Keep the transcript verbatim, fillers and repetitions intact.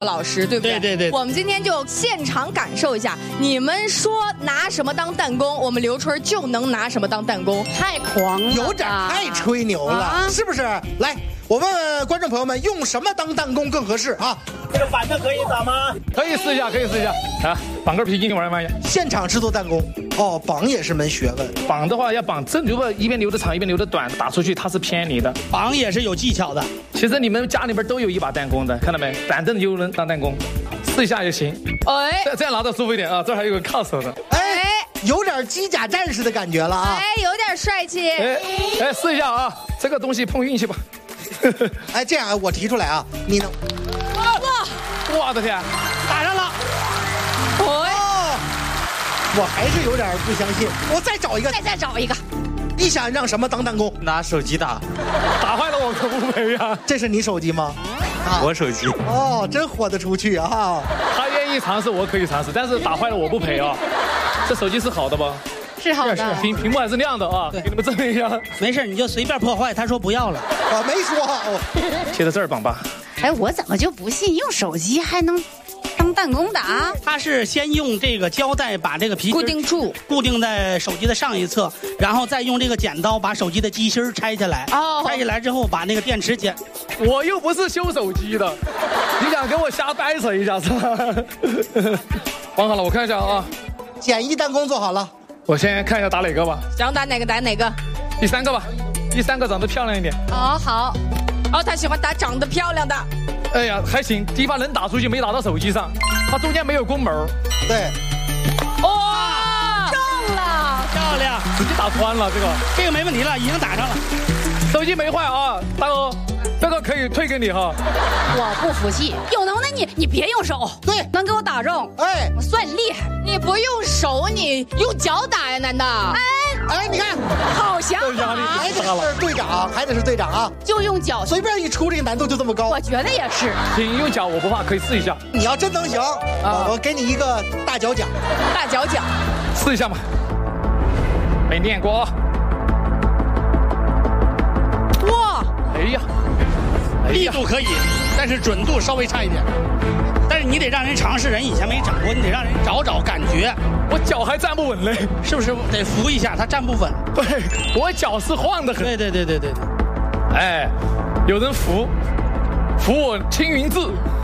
老师，对不对？ 对对对。 我们今天就现场感受一下，你们说拿什么当弹弓，我们刘春就能拿什么当弹弓， 太狂了， 有点太吹牛了，啊、是不是？来，我问问观众朋友们，用什么当弹弓更合适啊？ 这个板子可以打吗？ 可以试一下，可以试一下啊！绑根皮筋玩玩。 现场制作弹弓，哦，绑也是门学问。 绑的话要绑正，如果一边留的长，一边留的短，打出去它是偏离的。 绑也是有技巧的。 其实你们家里边都有一把弹弓的，看到没？板正就能当弹弓，试一下也行。 哎， 这这样拿着舒服一点啊！这还有个靠手的。 哎，有点机甲战士的感觉了啊！ 哎，有点帅气。 哎哎，试一下啊！这个东西碰运气吧。 哎，这样我提出来啊，你能。 哇！ 我的天， 打上了！ 哦，我还是有点不相信。我再找一个， 再再找一个。 你想让什么当弹弓？ 拿手机打， 打坏了我可不赔呀！ 这是你手机吗？ 啊，我手机。 哦，真豁得出去啊！ 他愿意尝试，我可以尝试，但是打坏了我不赔啊。这手机是好的吧？ 是好的， 屏屏幕还是亮的啊！给你们证明一下。 没事，你就随便破坏。他说不要了， 啊，没说。哦， 贴在这儿绑吧。 哎，我怎么就不信用手机还能当弹弓打？ 他是先用这个胶带把这个皮固定住， 固定在手机的上一侧，然后再用这个剪刀把手机的机芯拆下来。哦，拆下来之后把那个电池剪。 我又不是修手机的，你想给我瞎掰扯一下是吧？绑好了，我看一下啊。 简易弹弓做好了。 我先看一下打哪个吧。 想打哪个打哪个。 第三个吧，第三个长得漂亮一点。 哦，好。哦，他喜欢打长得漂亮的。 哎呀，还行，地方能打出去，没打到手机上。它中间没有弓门。 对。 哇，中了， 漂亮， 直接打穿了这个。 这个没问题了，已经打上了。 手机没坏啊，大哥，这个可以退给你哈。 我不服气，有能耐你你别用手， 对， 能给我打中， 哎， 我算你厉害。 你不用手，你用脚打呀？难道？ 哎哎，你看， 好想打， 还得是队长，还得是队长啊！ 就用脚， 随便一出，这个难度就这么高。 我觉得也是。 行，用脚我不怕，可以试一下。 你要真能行啊，我给你一个大脚奖。 大脚奖， 试一下嘛。没练过啊。 哇！ 哎呀， 力度可以，但是准度稍微差一点。但是你得让人尝试，人以前没整过，你得让人找找感觉。 我脚还站不稳嘞， 是不是得扶一下？他站不稳。 对，我脚是晃得很。 对对对对对对。 哎，有人扶，扶我青云志。